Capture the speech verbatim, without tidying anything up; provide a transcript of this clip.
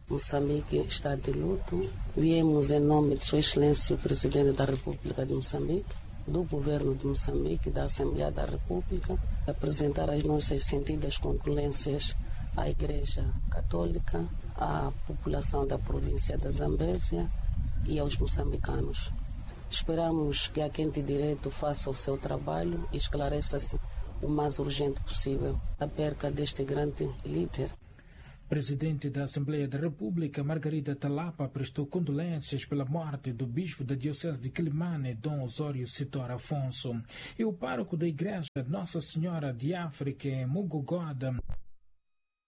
Moçambique está de luto. Viemos em nome de Sua Excelência o Presidente da República de Moçambique, do Governo de Moçambique, da Assembleia da República, apresentar as nossas sentidas condolências à Igreja Católica, à população da província da Zambésia e aos moçambicanos. Esperamos que a Quente Direito faça o seu trabalho e esclareça-se o mais urgente possível a perca deste grande líder. Presidente da Assembleia da República, Margarida Talapa, prestou condolências pela morte do bispo da Diocese de Quilimane, Dom Osório Sitor Afonso, e o pároco da Igreja Nossa Senhora de África, em Mugogoda,